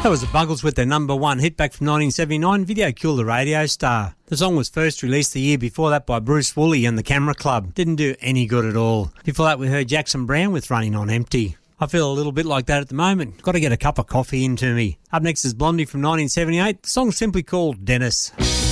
That was the Buggles with their number one hit back from 1979, Video Killed the Radio Star. The song was first released the year before that by Bruce Woolley and the Camera Club. Didn't do any good at all. Before that we heard Jackson Browne with Running on Empty. I feel a little bit like that at the moment. Got to get a cup of coffee into me. Up next is Blondie from 1978. The song's simply called Dennis.